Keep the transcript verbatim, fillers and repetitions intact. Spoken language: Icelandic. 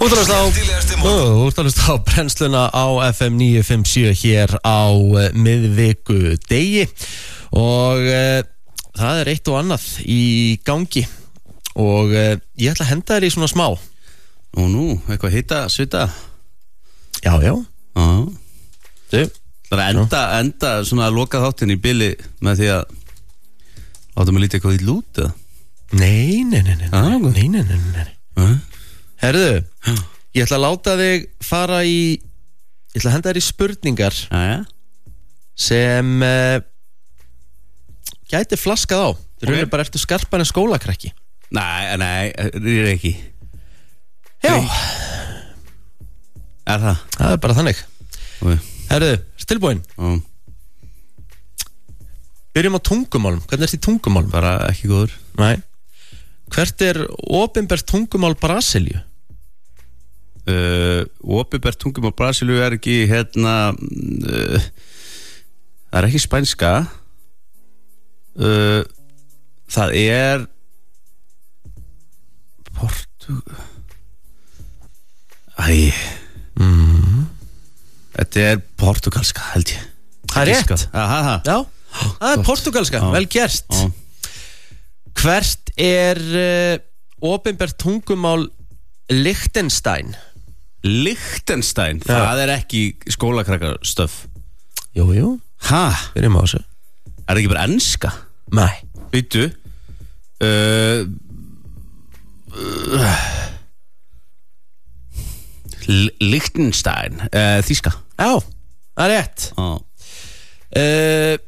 Útalust á Útalust á brennsluna á F M níu fimm sjö hér á uh, miðviku degi og uh, það er eitt og annað í gangi og uh, ég ætla að henda þér í svona smá. Nú, nú, eitthvað hitta, svita. Já, já. Já. Þú? Það er að enda, enda svona að loka þáttinn í bili með því að áttum að lítið eitthvað í lút, eða? Nei, nei, nei, nei, Ah, nei, nei, nei, nei, nei. Uh. Herðu, ég ætla að láta þig fara í, ég ætla að henda þér í spurningar Jæja. sem uh, gæti flaskað á. Þú Ok. okay. bara eftir skarpan en skólakrakki. Nei, nei, rýr ekki. Já, Er það? það er bara þannig. Okay. Herðu, tilbúin. Uh. Byrjum á tungumálum. Hvernig er þetta í tungumálum? Bara ekki góður. Nei. Hvert er opinbert tungumál Brasilíu? Uh, Opinbert tungumál Brasilíu er ekki hérna uh, það er ekki spænska. uh, Það er Portu Æ Mm. Þetta er portugalska, held ég. Það er rétt. Aha, aha. Já, það er portugalska. Já. Vel gert. Já. Hvert er uh, opinbert tungumál Liechtenstein? Liechtenstein, Já. það er ekki skólakrakkastöf. Jú, jú. Ha? Byrjum á þessu. Er það ekki bara enska? Nei. Býtu uh, uh, Liechtenstein uh, Þýska. Já, það er rétt. ah. Uh,